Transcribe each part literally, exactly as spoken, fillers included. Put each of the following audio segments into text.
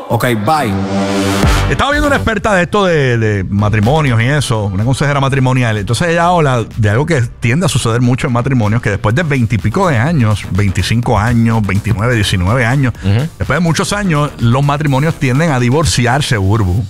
Ok, bye. Estaba viendo una experta de esto de, de matrimonios y eso, una consejera matrimonial. Entonces ella habla de algo que tiende a suceder mucho en matrimonios, que después de veintipico de años, veinticinco años, veintinueve, diecinueve años, uh-huh. después de muchos años, los matrimonios tienden a divorciarse, Burbu.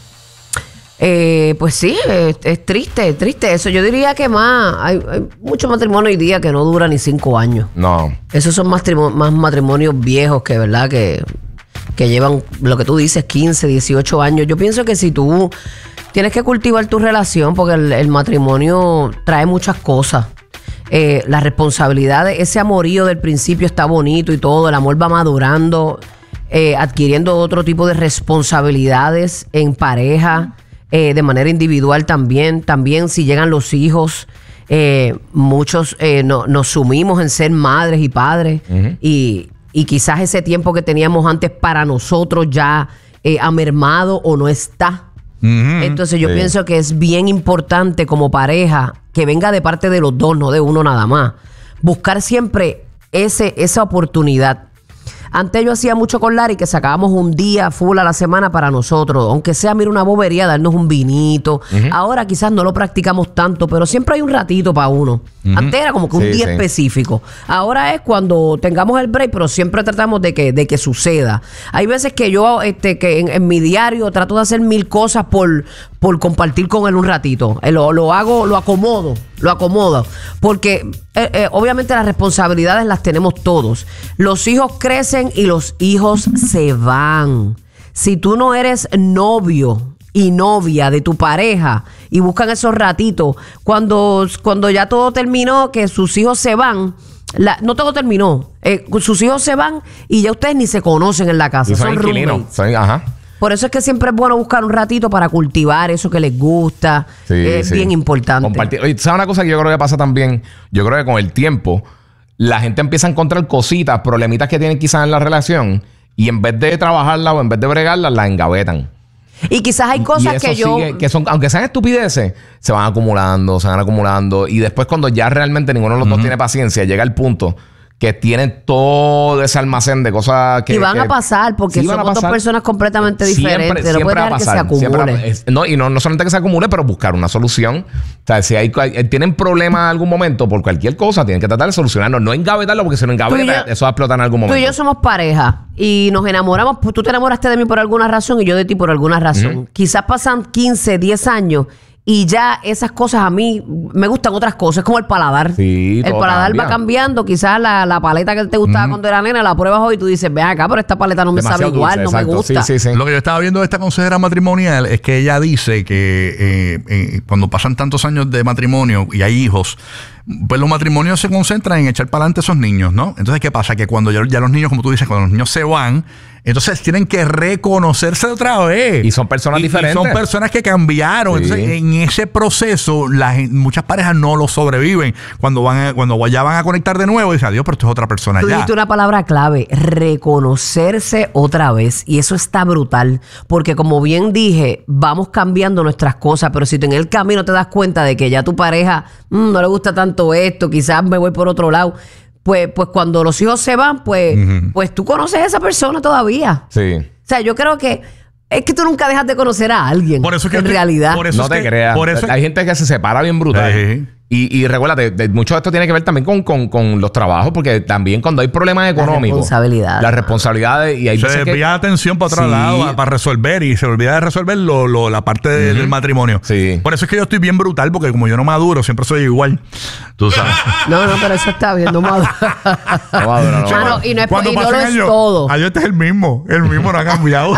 Eh, pues sí, es, es triste, es triste eso. Yo diría que más, hay, hay muchos matrimonios hoy día que no duran ni cinco años. No. Esos son más, más matrimonios viejos que, ¿verdad? Que... que llevan, lo que tú dices, quince, dieciocho años. Yo pienso que si tú tienes que cultivar tu relación, porque el, el matrimonio trae muchas cosas. Eh, las responsabilidades, ese amorío del principio está bonito y todo, el amor va madurando, eh, adquiriendo otro tipo de responsabilidades en pareja, eh, de manera individual también. También si llegan los hijos, eh, muchos eh, no, nos sumimos en ser madres y padres. Uh-huh. y Y quizás ese tiempo que teníamos antes para nosotros ya eh, ha mermado o no está. Uh-huh. Entonces yo sí. pienso que es bien importante como pareja que venga de parte de los dos, no de uno nada más. Buscar siempre ese, esa oportunidad. Antes yo hacía mucho con Larry que sacábamos un día full a la semana para nosotros. Aunque sea, mira, una bobería, darnos un vinito. Uh-huh. Ahora quizás no lo practicamos tanto, pero siempre hay un ratito para uno. Uh-huh. Antes era como que un sí, día sí. específico. Ahora es cuando tengamos el break, pero siempre tratamos de que, de que suceda. Hay veces que yo este, que en, en mi diario trato de hacer mil cosas por, por compartir con él un ratito. Eh, lo, lo hago, lo acomodo, lo acomodo. Porque eh, eh, obviamente las responsabilidades las tenemos todos. Los hijos crecen y los hijos se van. Si tú no eres novio y novia de tu pareja y buscan esos ratitos, cuando, cuando ya todo terminó, que sus hijos se van, la, no todo terminó, eh, sus hijos se van y ya ustedes ni se conocen en la casa, y son, son inquilinos. Son, ajá. Por eso es que siempre es bueno buscar un ratito para cultivar eso que les gusta. Sí, es sí. bien importante. Compartir. Oye, ¿sabes una cosa que yo creo que pasa también? Yo creo que con el tiempo la gente empieza a encontrar cositas, problemitas que tienen quizás en la relación, y en vez de trabajarla o en vez de bregarla, la engavetan. Y quizás hay cosas que yo... Sigue, que son, aunque sean estupideces, se van acumulando, se van acumulando. Y después cuando ya realmente ninguno de los uh-huh. dos tiene paciencia, llega el punto que tienen todo ese almacén de cosas que... Y van que, a pasar, porque sí somos pasar. dos personas completamente diferentes. Siempre, no puede dejar que se acumule. Es, no, y no, no solamente que se acumule, pero buscar una solución. O sea, si hay, hay, tienen problemas en algún momento por cualquier cosa, tienen que tratar de solucionarlo. No engavetarlo, porque si no engaveta, eso va a explotar en algún momento. Tú y yo somos pareja y nos enamoramos. Pues tú te enamoraste de mí por alguna razón y yo de ti por alguna razón. Uh-huh. Quizás pasan quince, diez años y ya esas cosas a mí me gustan otras cosas. Es como el paladar. Sí, el paladar cambia. va cambiando. Quizás la, la paleta que te gustaba mm. cuando era nena la pruebas hoy y tú dices, ven acá, pero esta paleta no me Demasiado sabe igual, dulce, no exacto. me gusta. Sí, sí, sí. Lo que yo estaba viendo de esta consejera matrimonial es que ella dice que eh, eh, cuando pasan tantos años de matrimonio y hay hijos, pues los matrimonios se concentran en echar para adelante a esos niños, ¿no? Entonces, ¿qué pasa? Que cuando ya, ya los niños, como tú dices, cuando los niños se van, entonces tienen que reconocerse otra vez. Y son personas y, diferentes. Y son personas que cambiaron. Sí. Entonces, en ese proceso, las, muchas parejas no lo sobreviven. Cuando van a, cuando ya van a conectar de nuevo, dicen, adiós, pero esto es otra persona tú ya. Tú dijiste una palabra clave, reconocerse otra vez. Y eso está brutal. Porque como bien dije, vamos cambiando nuestras cosas, pero si tú en el camino te das cuenta de que ya tu pareja mmm, no le gusta tanto esto, quizás me voy por otro lado, pues, pues cuando los hijos se van, pues, uh-huh. pues tú conoces a esa persona todavía. Sí. O sea, yo creo que es que tú nunca dejas de conocer a alguien. Por eso es que en te, realidad. Por eso no es te que, creas. Por eso Hay gente que se separa bien brutal. Sí. Y, y recuérdate, de, mucho de esto tiene que ver también con, con, con los trabajos, porque también cuando hay problemas económicos, las responsabilidades, las responsabilidades y hay se desvía que, la atención para otro sí. lado para resolver y se olvida de resolver lo, lo, la parte de, uh-huh. del matrimonio. Sí. Por eso es que yo estoy bien brutal, porque como yo no maduro, siempre soy igual. Tú sabes. No, no, pero eso está bien, no maduro. No maduro, no. Ah, no, y no es, Cuando y no lo es años, todo. Ayer este es el mismo, el mismo no ha cambiado.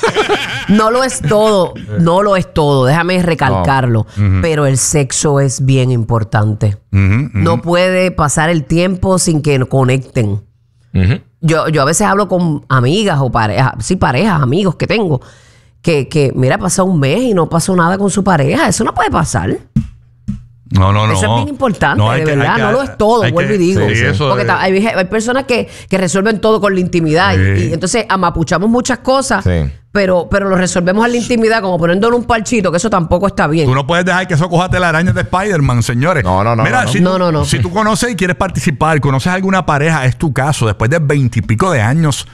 No lo es todo, no lo es todo. Déjame recalcarlo. No. Uh-huh. Pero el sexo es bien importante. Uh-huh, uh-huh. No puede pasar el tiempo sin que conecten. Uh-huh. Yo, yo a veces hablo con amigas o parejas, sí, parejas, amigos que tengo, que, que mira, pasa un mes y no pasó nada con su pareja. Eso no puede pasar. No, no, no. Eso es bien importante, no, de que, verdad. Que, no lo es todo, vuelvo que, y digo. Sí, eso porque es. hay, hay personas que, que resuelven todo con la intimidad. Sí. Y, y entonces amapuchamos muchas cosas, sí. pero, pero lo resolvemos en la intimidad, como poniéndole un parchito, que eso tampoco está bien. Tú no puedes dejar que eso coja telarañas de Spider-Man, señores. No, no, no. Mira, no, si, no, tú, no, no. si tú conoces y quieres participar, conoces alguna pareja, es tu caso, después de veintipico de años,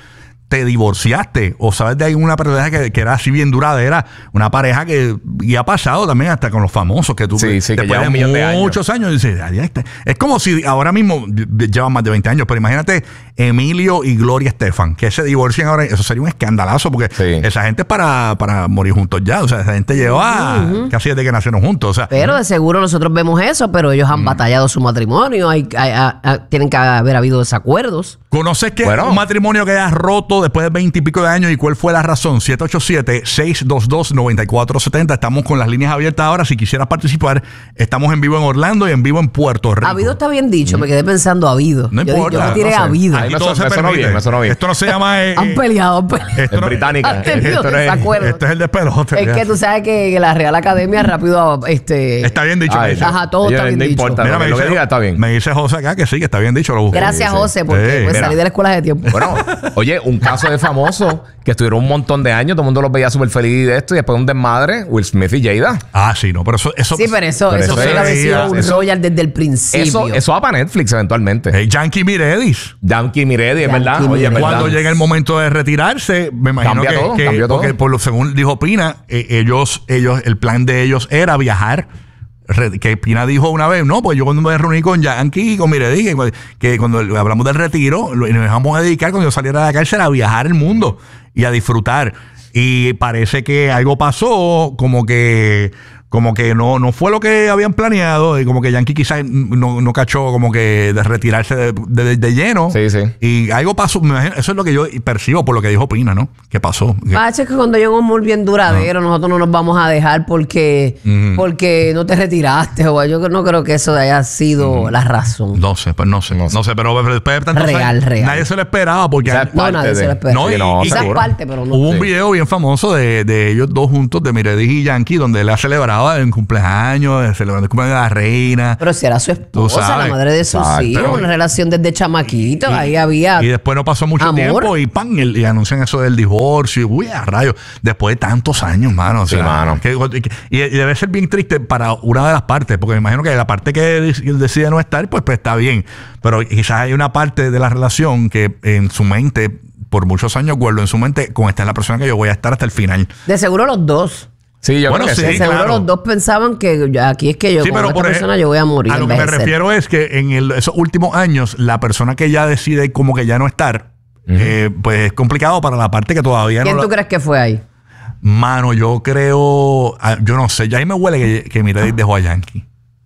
te divorciaste o sabes de alguna pareja que, que era así bien duradera, una pareja que y ha pasado también hasta con los famosos que tú sí, sí, que después lleva un de millón de años. muchos años dices, "Ay, este". Es como si ahora mismo llevan más de veinte años, pero imagínate Emilio y Gloria Estefan que se divorcian ahora, eso sería un escandalazo porque Sí. esa gente es para, para morir juntos ya, o sea, esa gente lleva uh-huh. casi desde que nacieron juntos, o sea, pero de seguro nosotros vemos eso, pero ellos han mm. batallado su matrimonio, hay, hay, hay, hay, tienen que haber habido desacuerdos. ¿Conoces que bueno. un matrimonio que haya roto después de veinte y pico de años y cuál fue la razón? siete ocho siete, seis dos dos, nueve cuatro siete cero. Estamos con las líneas abiertas ahora. Si quisieras participar, estamos en vivo en Orlando y en vivo en Puerto Rico. Habido está bien dicho, mm. me quedé pensando habido. No yo, importa. Yo me tiré no sé. habido. Ahí me, todo so, se me sonó bien, me sonó bien. Esto no se llama... Eh, han peleado, han peleado. Esto es no, británica. Han tenido esto, no es, desacuerdos. esto es el despelote. Es que tú sabes que la Real Academia rápido... este Está bien dicho. Ay, me dice. Ajá, todo Oye, está bien no dicho. importa. Mira, lo, me que, dice, lo que diga está bien. Me dice José acá que sí, que está bien dicho. Lo busco. Gracias, sí, sí. José, porque Sí, pues, mira. salí de la escuela de tiempo. Bueno, oye, un caso de famoso que estuvieron un montón de años, todo el mundo los veía súper feliz de esto y después un desmadre, Will Smith y Jada. Ah, sí, no, pero eso... eso Sí, pero eso, pero eso, eso tiene que haber es- sido un eso- royal desde el principio. Eso, eso va para Netflix eventualmente. Eh, Yankee Miredis. Yankee Miredi, es Yankee verdad. Oye, es Miredi. verdad. Cuando llega el momento de retirarse, me imagino Cambia que, todo, que- cambió todo. porque por lo según dijo Pina, eh, ellos, ellos, el plan de ellos era viajar. Re- que Pina dijo una vez, no, pues yo cuando me reuní con Yankee y con Miredi, que, que cuando hablamos del retiro, lo- nos dejamos a dedicar cuando yo saliera de la cárcel a viajar el mundo y a disfrutar. Y parece que algo pasó, como que como que no, no fue lo que habían planeado, y como que Yankee quizás no, no cachó como que de retirarse de, de- de lleno. Sí, sí. Y algo pasó, me imagino, eso es lo que yo percibo por lo que dijo Pina, ¿no? ¿Qué pasó? Que- Pache, es que cuando llega un amor bien duradero, nosotros no nos vamos a dejar porque, Ujú. porque no te retiraste. O yo no creo que eso haya sido la razón. No sé, pues no sé, no, No sé. sé, pero después de tantos Real, años, real. nadie se lo esperaba porque O sea, hay- No, parte nadie de- se lo espera. No, Sí, y- no, y- Quizás seguro. parte, pero no. hubo un Sí. video bien famoso de, de ellos dos juntos, de Miredis y Yankee, donde él ha celebrado en cumpleaños, celebrando el cumpleaños de la reina. Pero si era su esposa, sabes. la madre de sus Exacto. hijos, una relación desde chamaquito, ahí había... Y después no pasó mucho Amor. tiempo y pan, y, y anuncian eso del divorcio. Y, uy, a rayos. Después de tantos años, mano. O Sí, sea, mano. que- que- y, y debe ser bien triste para una de las partes, porque me imagino que la parte que de- decide no estar, pues, pues está bien. Pero quizás hay una parte de la relación que en su mente, por muchos años, guardo en su mente, con esta es la persona que yo voy a estar hasta el final. De seguro los dos. Sí, yo Bueno, creo que sí, De sí. seguro claro. los dos pensaban que ya aquí es que yo Sí, con pero esta por ej- persona yo voy a morir. A lo que me envejecer. refiero es que en el- esos últimos años, la persona que ya decide como que ya no estar, eh, pues es complicado para la parte que todavía ¿Quién no. tú la- crees que fue ahí? Mano, yo creo. ah, Yo no sé. Ya ahí me huele que, que Miredis dejó a Yankee.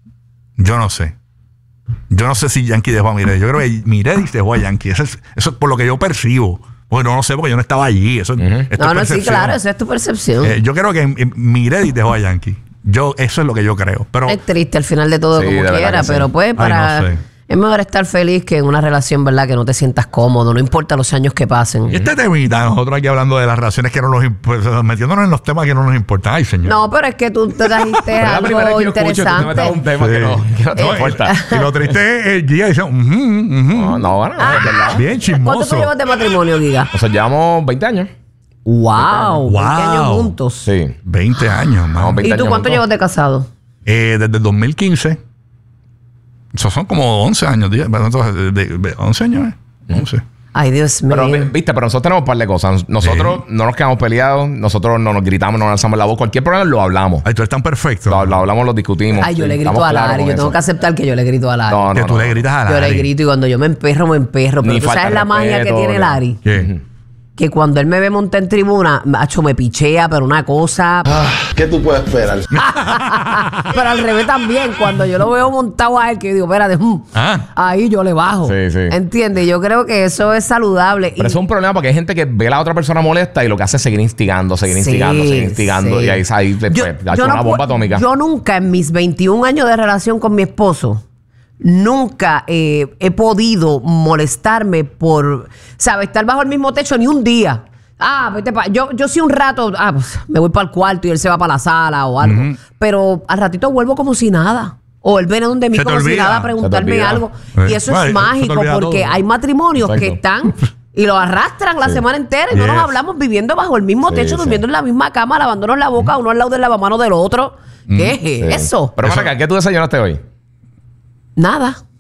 Yo no sé. Yo no sé si Yankee dejó a Miredis. Yo creo que Miredis dejó a Yankee. Eso es, eso es por lo que yo percibo. Bueno, no lo sé porque yo no estaba allí. Eso, esto es No, no, sí, percepción. claro, esa es tu percepción. Eh, yo creo que eh, Miredis dejó a Yankee. Yo, eso es lo que yo creo. Pero. Es triste al final de todo Sí, como de verdad quiera, que sí. pero pues Ay, para... no sé. Es mejor estar feliz que en una relación, ¿verdad? Que no te sientas cómodo, no importa los años que pasen. Y este temita, nosotros aquí hablando de las relaciones que no nos imp- pues, metiéndonos en los temas que no nos importan. Ay, señor. No, pero es que tú te trajiste Es la primera algo vez que yo escucho que tú te metas interesante. un tema Sí. que no, que no te No, importa. y, y lo triste es el Giga dice, "Ujú, ujú". No, no, bueno, es verdad. Bien ¿Cuánto tú chismoso. llevas de matrimonio, Giga? O sea, llevamos veinte años. Wow, veinte años Wow. juntos. Sí. veinte años, No, mano. veinte ¿Y tú años cuánto juntos. llevas de casado? Eh, desde el dos mil quince. Eso son como once años. diez, de, de- de- once años, ¿eh? once. Ay, Dios mío. Pero, viste, pero nosotros tenemos un par de cosas. Nosotros no nos quedamos peleados, nosotros no nos gritamos, no nos alzamos la voz. Cualquier problema lo hablamos. Ay, tú eres tan perfecto. Lo, lo hablamos, lo discutimos. Ay, yo Sí, le grito estamos a claros Lari. con Yo tengo eso. que aceptar que yo le grito a Lari. No, no, que tú no. le gritas a Yo Lari. le grito y cuando yo me emperro, me emperro. Pero Ni tú falta sabes de la magia que respeto, tiene no. Lari. ¿Qué? Que cuando él me ve montar en tribuna, macho, me pichea, pero una cosa. ¿Qué tú puedes esperar? Pero al revés también, cuando yo lo veo montado a él, que yo digo, espérate, mm, Ah. ahí yo le bajo. Sí, sí. ¿Entiendes? Yo creo que eso es saludable. Pero Y- eso es un problema porque hay gente que ve a la otra persona molesta y lo que hace es seguir instigando, seguir Sí, instigando, seguir instigando. sí. Y ahí, ahí pues, Yo- ha yo hecho no una pu- bomba atómica. Yo nunca en mis veintiún años de relación con mi esposo, nunca eh, he podido molestarme por, ¿sabes? Estar bajo el mismo techo ni un día. Ah, vete pa- yo, yo sí un rato, ah, pues, me voy para el cuarto y él se va para la sala o algo. Pero al ratito vuelvo como si nada. O él viene donde mí Se te como si olvida. nada a Se te preguntarme olvida. algo. Eh, Y eso bueno, es se te mágico olvida porque todo. hay matrimonios que Exacto. están y lo arrastran la Sí. semana entera y no nos Yes. hablamos viviendo bajo el mismo Sí, techo, sí. durmiendo en la misma cama, lavándonos la boca, uno al lado del lavamano del otro. ¿Qué Sí. es eso? Pero Eso- ven acá, ¿qué tú desayunaste hoy? Nada.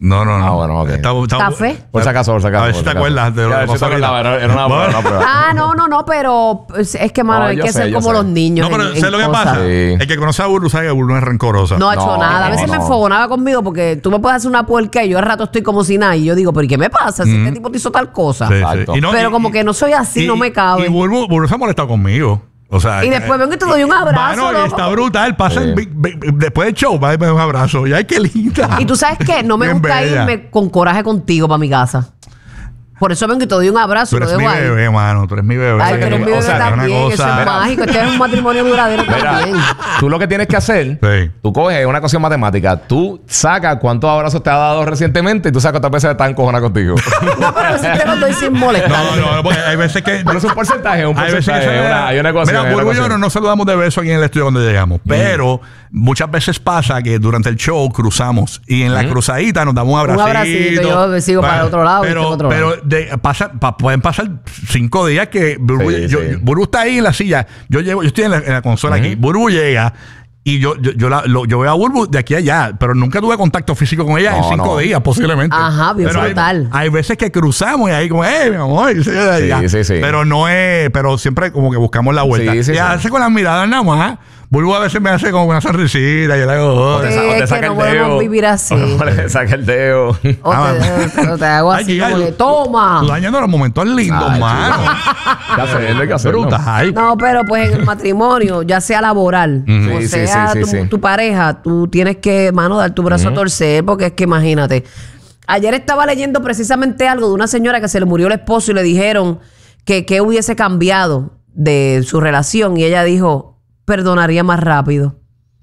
No, no, no. Ah, bueno, ok. Está- está- ¿Café? Por si acaso, por si acaso. A ver si por te si acaso. acuerdas de lo Ya, que a ver si pasó te acordabas, ahorita. Era, era una, Bueno. una prueba. Ah, no, no, no, pero pues, es que, mano, No, hay yo que sé, ser yo como sé. los niños. No, pero en- ¿sabes en lo que cosas. pasa? Sí. El que conoce a Burbu sabe que Burbu no es rencorosa. No ha hecho No, nada. A veces no, me no. enfogonaba conmigo porque tú me puedes hacer una puerca y yo al rato estoy como si nada. Y yo digo, ¿pero y qué me pasa? Si este tipo te hizo tal cosa. Sí, sí. Exacto. Y no- Pero y- como que no soy así, y- no me cabe. Y Burbu, Burbu se ha molestado conmigo. O sea, Y después vengo y te doy un abrazo, Mano, y loco. está brutal. Pasa Sí. el big- big- después del show, va y me da un abrazo. Y ay, qué linda. Y tú sabes qué, no me Bien gusta bella. irme con coraje contigo para mi casa. Por eso vengo y te doy un abrazo Tú y lo eres dejo mi ahí. bebé, mano. Tú eres mi bebé. Ay, O sea, pero que es tú- mi o bebé sea, que una también, cosa- eso es Mira. mágico. Este es un matrimonio duradero Mira, también. tú lo que tienes que hacer, Sí. tú coges una cuestión matemática, tú sacas cuántos abrazos te ha dado recientemente y tú sacas cuántas veces están encojonadas contigo. No, pero si te lo doy sin molestar. No, no, no, porque hay veces que. Pero es un porcentaje, un Hay veces que porcentaje. se Hay una, hay una ecuación. Mira, hay una Burbu y yo ecuación. no nos saludamos de beso aquí en el estudio cuando llegamos. Pero muchas veces pasa que durante el show cruzamos y en la cruzadita nos damos un abracito. abracito, yo sigo para el otro lado y Pero, tú para otro pero lado. de- pasa, pa- pueden pasar cinco días que Burbu, Sí, yo- sí. yo- Burbu está ahí en la silla. Yo llevo, yo estoy en la, en la consola aquí. Burbu llega. Y yo, yo, yo, la- lo- yo veo a Burbu de aquí a allá, pero nunca tuve contacto físico con ella No, en cinco no. días, posiblemente. Ajá, bien Pero hay, brutal. hay veces que cruzamos y ahí como, eh, mi amor. y se- Sí, ya. sí, sí. Pero no es, pero siempre como que buscamos la vuelta. Sí, sí, y sí. hace con las miradas nada más. Burbu a veces me hace como una sonrisita y yo le hago, O te, "Oh". Sí, sa- o te es que saca no el podemos dedo. vivir así. O le saca el dedo. O te, Ah, o te hago Ay, así Giga, como que, tú- toma. Tú dañando los momentos lindos, Ay, mano. Hay que hacerlo, hay que hacerlo. Brutal. No, pero pues en el matrimonio, ya sea laboral o Sí, sí, sea sí, sí, tu, sí. tu pareja, tú tienes que, mano, dar tu brazo a torcer, porque es que imagínate. Ayer estaba leyendo precisamente algo de una señora que se le murió el esposo y le dijeron que, que hubiese cambiado de su relación y ella dijo, perdonaría más rápido.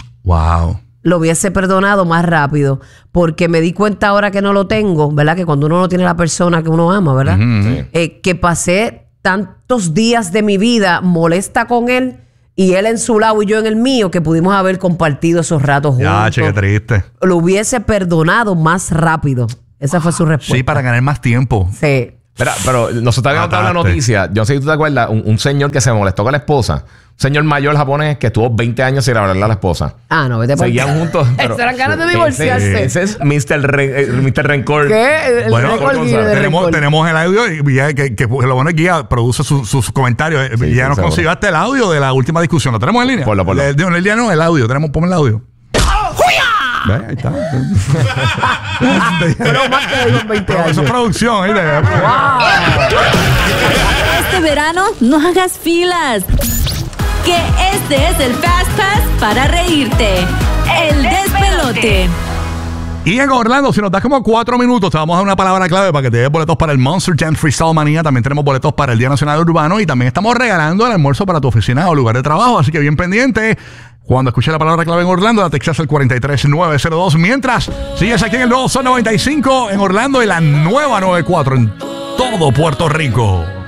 Wow. Lo hubiese perdonado más rápido, porque me di cuenta ahora que no lo tengo, ¿verdad? Que cuando uno no tiene la persona que uno ama, ¿verdad? Sí. Eh, que pasé tantos días de mi vida molesta con él y él en su lado y yo en el mío, que pudimos haber compartido esos ratos juntos. Ya, che, qué triste. Lo hubiese perdonado más rápido. Esa fue su respuesta. Sí, para ganar más tiempo. Sí. Mira, pero nosotros habíamos dado la Mataste. noticia. Yo no sé si tú te acuerdas, un, un señor que se molestó con la esposa. Un señor mayor japonés que estuvo veinte años sin hablarle a la esposa. Ah, no, vete por Seguían juntos. pero- Eso eran ganas de Ese- divorciarse. Ese es mister Re- eh, mister Rencor. ¿Qué? El Bueno, récord Gonzalo, de tenemos, récord. tenemos el audio y ya que, que lo bueno es que Guía produce sus sus comentarios. Sí, y ya sí, nos seguro. consiguió hasta el audio de la última discusión. ¿Lo tenemos en línea? Ponlo, ponlo. El, el día no, el audio. Tenemos, ponme el audio. Ve, ahí está. Pero más que digo en veinte Pero años. eso es producción. ¿viste? Este verano no hagas filas. Que este es el Fast Pass para reírte. El despelote. Y en Orlando, si nos das como cuatro minutos, te vamos a dar una palabra clave para que te des boletos para el Monster Jam Freestyle Manía. También tenemos boletos para el Día Nacional Urbano y también estamos regalando el almuerzo para tu oficina o lugar de trabajo. Así que bien pendiente. Cuando escuches la palabra clave en Orlando, la textas al cuatro tres nueve cero dos. Mientras sigues aquí en el nuevo Sol noventa y cinco en Orlando y la nueva noventa y cuatro en todo Puerto Rico.